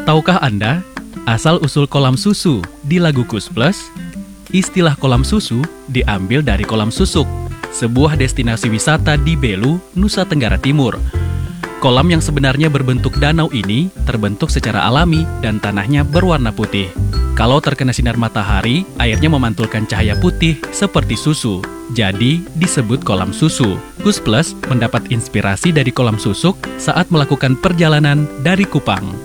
Tahukah Anda, asal-usul kolam susu di lagu Kus Plus? Istilah kolam susu diambil dari kolam susuk, sebuah destinasi wisata di Belu, Nusa Tenggara Timur. Kolam yang sebenarnya berbentuk danau ini terbentuk secara alami dan tanahnya berwarna putih. Kalau terkena sinar matahari, airnya memantulkan cahaya putih seperti susu. Jadi, disebut kolam susu. Kus Plus mendapat inspirasi dari kolam susuk saat melakukan perjalanan dari Kupang.